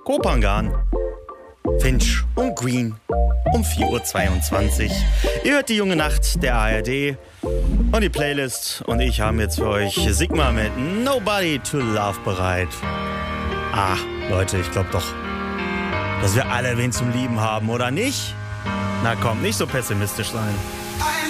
Kopangan, Finch und Green um 4:22 Uhr. Ihr hört die junge Nacht der ARD und die Playlist und ich haben jetzt für euch Sigma mit Nobody to Love bereit. Leute, ich glaube doch, dass wir alle wen zum Lieben haben, oder nicht? Na komm, nicht so pessimistisch sein.